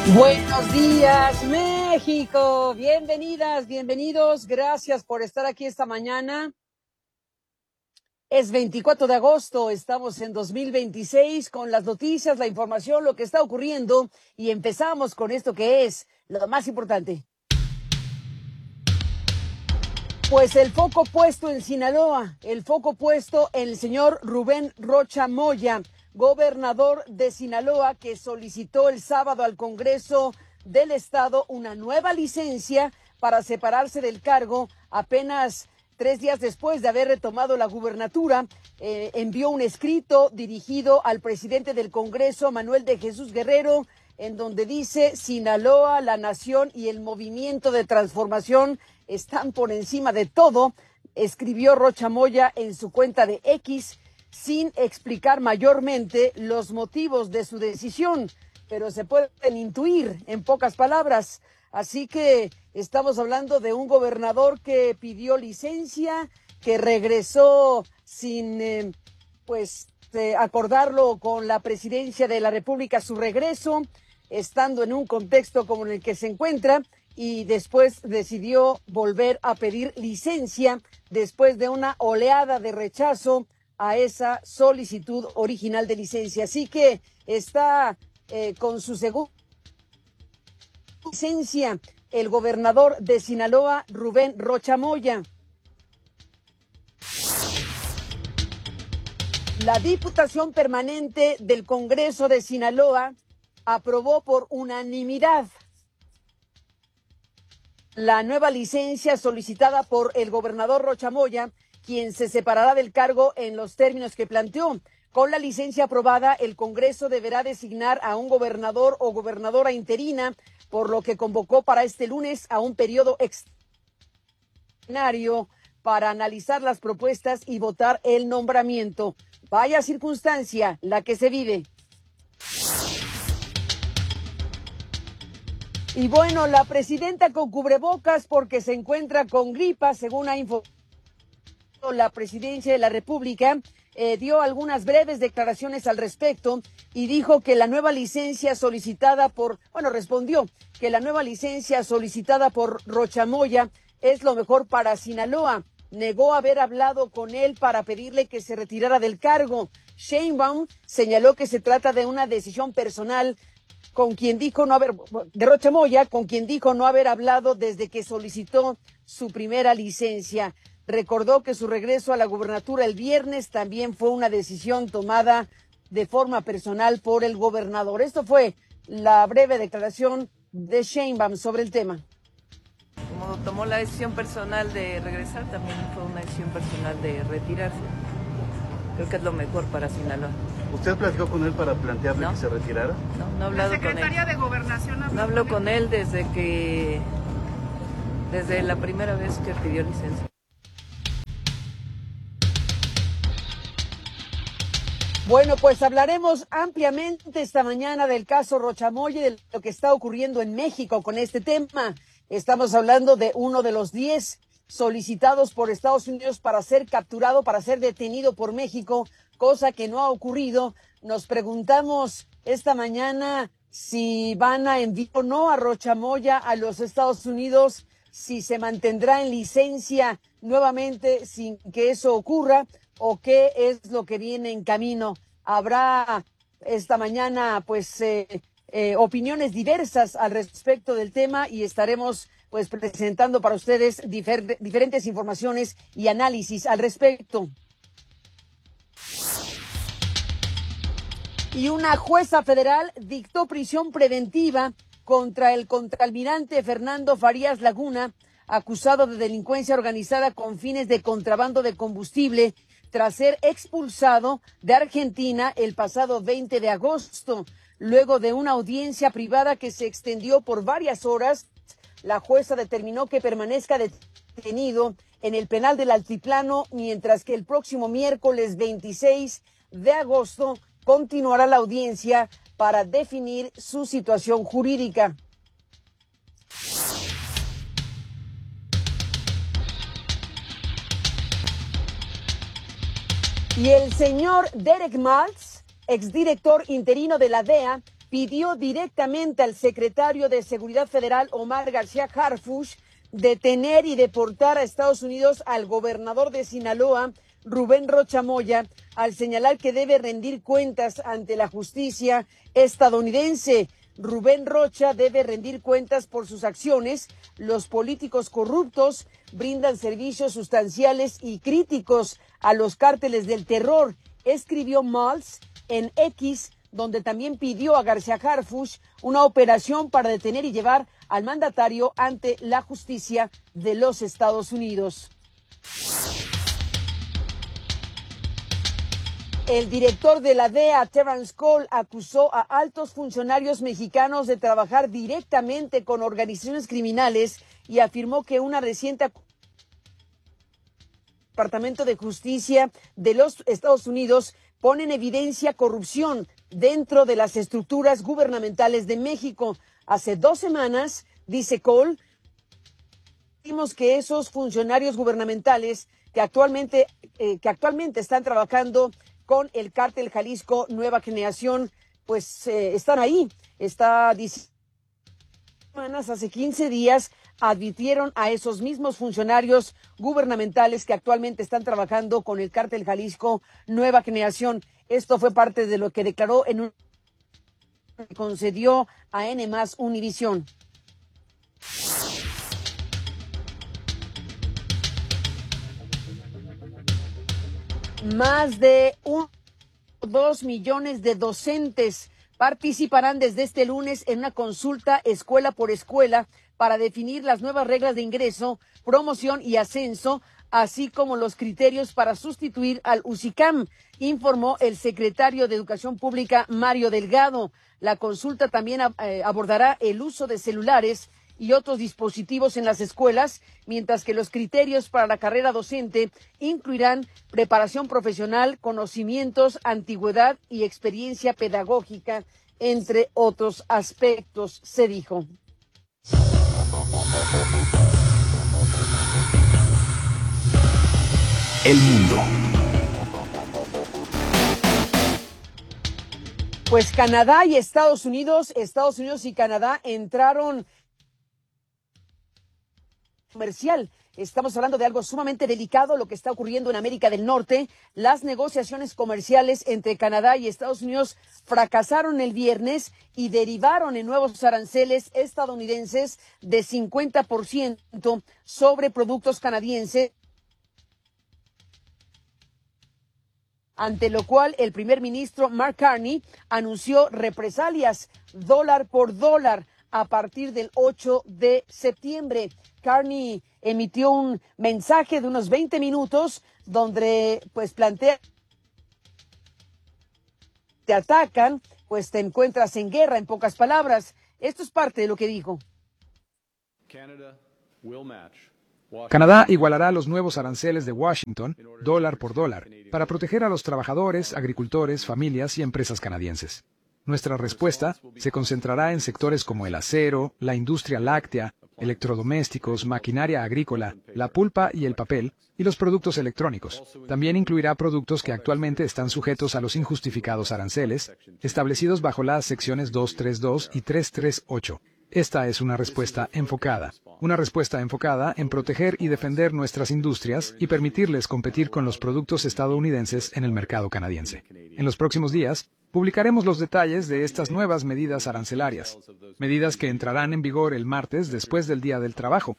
Buenos días, México. Bienvenidas, bienvenidos. Gracias por estar aquí esta mañana. Es 24 de agosto, estamos en 2026 con las noticias, la información, lo que está ocurriendo y empezamos con esto que es lo más importante. Pues el foco puesto en Sinaloa, el foco puesto en el señor Rubén Rocha Moya, gobernador de Sinaloa, que solicitó el sábado al Congreso del Estado una nueva licencia para separarse del cargo apenas 3 días después de haber retomado la gubernatura. Envió un escrito dirigido al presidente del Congreso, Manuel de Jesús Guerrero, en donde dice: Sinaloa, la nación y el movimiento de transformación están por encima de todo, escribió Rocha Moya en su cuenta de X, sin explicar mayormente los motivos de su decisión, pero se pueden intuir en pocas palabras. Así que estamos hablando de un gobernador que pidió licencia, que regresó sin acordarlo con la presidencia de la República, su regreso, estando en un contexto como en el que se encuentra, y después decidió volver a pedir licencia después de una oleada de rechazo a esa solicitud original de licencia. Así que está con su segunda licencia el gobernador de Sinaloa, Rubén Rocha Moya. La Diputación Permanente del Congreso de Sinaloa aprobó por unanimidad la nueva licencia solicitada por el gobernador Rocha Moya, quien se separará del cargo en los términos que planteó. Con la licencia aprobada, el Congreso deberá designar a un gobernador o gobernadora interina, por lo que convocó para este lunes a un periodo extraordinario para analizar las propuestas y votar el nombramiento. Vaya circunstancia la que se vive. Y bueno, la presidenta con cubrebocas porque se encuentra con gripa, según ha informado la presidencia de la República, dio algunas breves declaraciones al respecto y dijo que la nueva licencia solicitada respondió que la nueva licencia solicitada por Rocha Moya es lo mejor para Sinaloa. Negó haber hablado con él para pedirle que se retirara del cargo. Sheinbaum señaló que se trata de una decisión personal de Rocha Moya, con quien dijo no haber hablado desde que solicitó su primera licencia. Recordó que su regreso a la gubernatura el viernes también fue una decisión tomada de forma personal por el gobernador. Esto fue la breve declaración de Sheinbaum sobre el tema. Como tomó la decisión personal de regresar, también fue una decisión personal de retirarse. Creo que es lo mejor para Sinaloa. ¿Usted platicó con él para plantearle que se retirara? No he hablado con él. ¿La secretaria de Gobernación no habló con él desde la primera vez que pidió licencia. Bueno, pues hablaremos ampliamente esta mañana del caso Rocha Moya y de lo que está ocurriendo en México con este tema. Estamos hablando de uno de los 10 solicitados por Estados Unidos para ser capturado, para ser detenido por México, cosa que no ha ocurrido. Nos preguntamos esta mañana si van a enviar o no a Rocha Moya a los Estados Unidos, si se mantendrá en licencia nuevamente sin que eso ocurra, o qué es lo que viene en camino. Habrá esta mañana opiniones diversas al respecto del tema y estaremos presentando para ustedes diferentes informaciones y análisis al respecto. Y una jueza federal dictó prisión preventiva contra el contraalmirante Fernando Farías Laguna, acusado de delincuencia organizada con fines de contrabando de combustible, tras ser expulsado de Argentina el pasado 20 de agosto. Luego de una audiencia privada que se extendió por varias horas, la jueza determinó que permanezca detenido en el penal del Altiplano, mientras que el próximo miércoles 26 de agosto continuará la audiencia para definir su situación jurídica. Y el señor Derek Maltz, exdirector interino de la DEA, pidió directamente al secretario de Seguridad Federal, Omar García Harfuch, detener y deportar a Estados Unidos al gobernador de Sinaloa, Rubén Rocha Moya, al señalar que debe rendir cuentas ante la justicia estadounidense. Rubén Rocha debe rendir cuentas por sus acciones. Los políticos corruptos brindan servicios sustanciales y críticos a los cárteles del terror, escribió Maltz en X, donde también pidió a García Harfuch una operación para detener y llevar al mandatario ante la justicia de los Estados Unidos. El director de la DEA, Terrence Cole, acusó a altos funcionarios mexicanos de trabajar directamente con organizaciones criminales y afirmó que una reciente Departamento de Justicia de los Estados Unidos pone en evidencia corrupción dentro de las estructuras gubernamentales de México. Hace 2 semanas, dice Cole, vimos que esos funcionarios gubernamentales que actualmente están trabajando con el cártel Jalisco Nueva Generación, pues están ahí. Hace 15 días advirtieron a esos mismos funcionarios gubernamentales que actualmente están trabajando con el cártel Jalisco Nueva Generación. Esto fue parte de lo que declaró en un que concedió a N+ Univisión. Más de 2 millones de docentes participarán desde este lunes en una consulta escuela por escuela para definir las nuevas reglas de ingreso, promoción y ascenso, así como los criterios para sustituir al UCICAM, informó el secretario de Educación Pública, Mario Delgado. La consulta también abordará el uso de celulares y otros dispositivos en las escuelas, mientras que los criterios para la carrera docente incluirán preparación profesional, conocimientos, antigüedad y experiencia pedagógica, entre otros aspectos, se dijo. El mundo. Pues Canadá y Estados Unidos y Canadá entraron comercial. Estamos hablando de algo sumamente delicado, lo que está ocurriendo en América del Norte. Las negociaciones comerciales entre Canadá y Estados Unidos fracasaron el viernes y derivaron en nuevos aranceles estadounidenses de 50% sobre productos canadienses, ante lo cual el primer ministro Mark Carney anunció represalias dólar por dólar a partir del 8 de septiembre. Carney emitió un mensaje de unos 20 minutos donde pues plantea: te atacan, pues te encuentras en guerra, en pocas palabras. Esto es parte de lo que dijo. Canadá igualará los nuevos aranceles de Washington, dólar por dólar, para proteger a los trabajadores, agricultores, familias y empresas canadienses. Nuestra respuesta se concentrará en sectores como el acero, la industria láctea, electrodomésticos, maquinaria agrícola, la pulpa y el papel, y los productos electrónicos. También incluirá productos que actualmente están sujetos a los injustificados aranceles, establecidos bajo las secciones 232 y 338. Esta es una respuesta enfocada en proteger y defender nuestras industrias y permitirles competir con los productos estadounidenses en el mercado canadiense. En los próximos días, publicaremos los detalles de estas nuevas medidas arancelarias, medidas que entrarán en vigor el martes después del Día del Trabajo.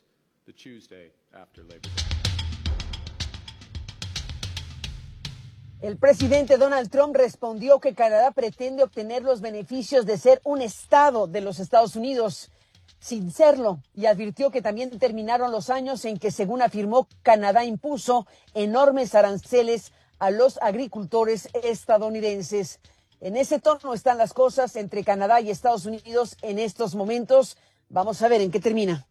El presidente Donald Trump respondió que Canadá pretende obtener los beneficios de ser un estado de los Estados Unidos sin serlo, y advirtió que también terminaron los años en que, según afirmó, Canadá impuso enormes aranceles a los agricultores estadounidenses. En ese tono están las cosas entre Canadá y Estados Unidos en estos momentos. Vamos a ver en qué termina.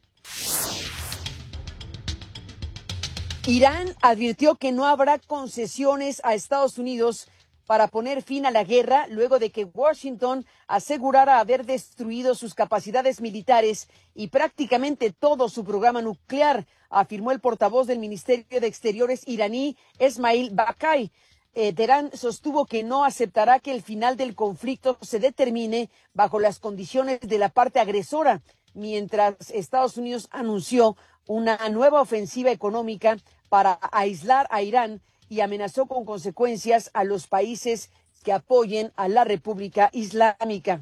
Irán advirtió que no habrá concesiones a Estados Unidos para poner fin a la guerra, luego de que Washington asegurara haber destruido sus capacidades militares y prácticamente todo su programa nuclear, afirmó el portavoz del Ministerio de Exteriores iraní, Esmail Bakai. Teherán sostuvo que no aceptará que el final del conflicto se determine bajo las condiciones de la parte agresora, mientras Estados Unidos anunció una nueva ofensiva económica para aislar a Irán y amenazó con consecuencias a los países que apoyen a la República Islámica.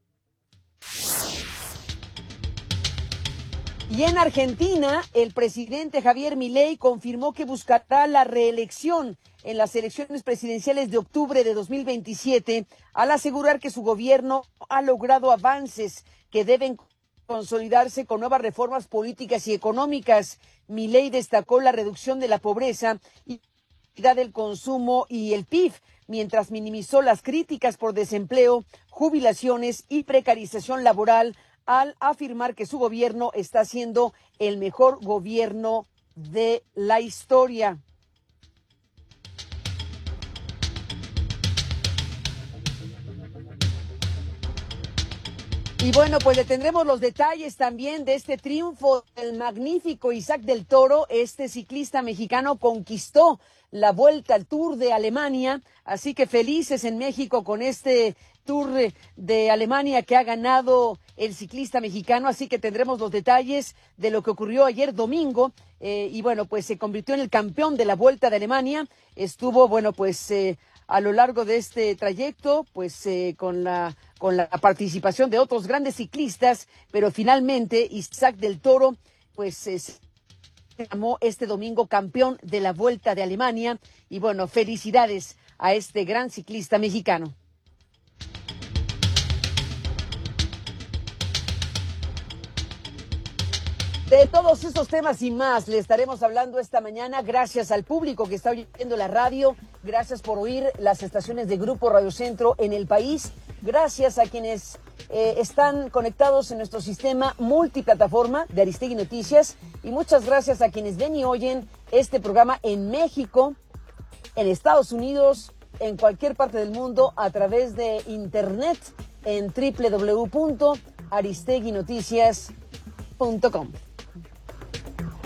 Y en Argentina, el presidente Javier Milei confirmó que buscará la reelección en las elecciones presidenciales de octubre de 2027, al asegurar que su gobierno ha logrado avances que deben consolidarse con nuevas reformas políticas y económicas. Milei destacó la reducción de la pobreza y del consumo y el PIB, mientras minimizó las críticas por desempleo, jubilaciones y precarización laboral, al afirmar que su gobierno está siendo el mejor gobierno de la historia. Y bueno, pues le tendremos los detalles también de este triunfo del magnífico Isaac del Toro. Este ciclista mexicano conquistó la Vuelta al Tour de Alemania, así que felices en México con este Tour de Alemania que ha ganado el ciclista mexicano, así que tendremos los detalles de lo que ocurrió ayer domingo, y bueno, pues se convirtió en el campeón de la Vuelta de Alemania. Estuvo, bueno, pues a lo largo de este trayecto, pues con la participación de otros grandes ciclistas, pero finalmente Isaac del Toro, pues se llamó este domingo campeón de la Vuelta de Alemania, y bueno, felicidades a este gran ciclista mexicano. De todos estos temas y más le estaremos hablando esta mañana. Gracias al público que está oyendo la radio. Gracias por oír las estaciones de Grupo Radio Centro en el país. Gracias a quienes están conectados en nuestro sistema multiplataforma de Aristegui Noticias. Y muchas gracias a quienes ven y oyen este programa en México, en Estados Unidos, en cualquier parte del mundo a través de internet en www.aristeguinoticias.com.